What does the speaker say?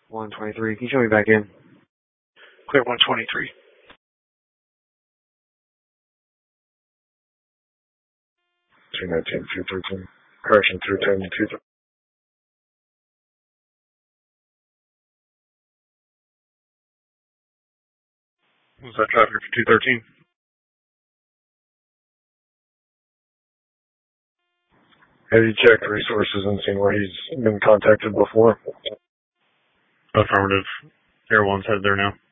123. Can you show me back in? Clear 123. Two 213. Correction, 210, 213. Was that traffic for 213? Have you checked resources and seen where he's been contacted before? Affirmative. Air 1's headed there now.